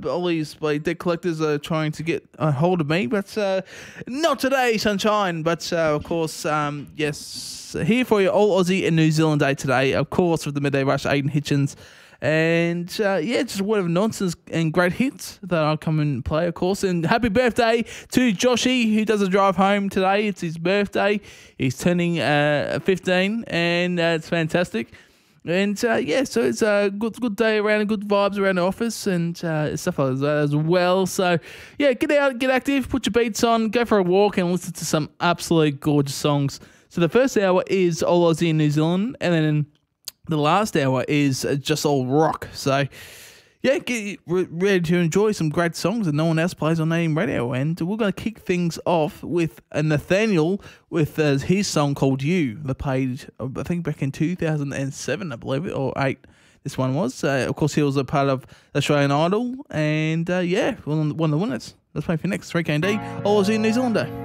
all these debt collectors are trying to get a hold of me, but not today, sunshine. But of course, yes, here for you, all Aussie and New Zealand Day today. Of course, with the Midday Rush, Aiden Hitchens. And just a word of nonsense and great hits that I'll come and play, of course. And happy birthday to Joshy, who does a drive home today. It's his birthday. He's turning 15, and it's fantastic. And so it's a good day around, and good vibes around the office, and stuff like that as well. So get out, get active, put your beats on, go for a walk, and listen to some absolutely gorgeous songs. So the first hour is all Aussie in New Zealand, and then the last hour is just all rock. So, get ready to enjoy some great songs that no one else plays on AM radio. And we're going to kick things off with Nathaniel with his song called You. They played, I think, back in 2007, I believe it, or 8. This one was. Of course, he was a part of Australian Idol. And, one of the winners. Let's play for next. 3KD, all Aussie New Zealand Day.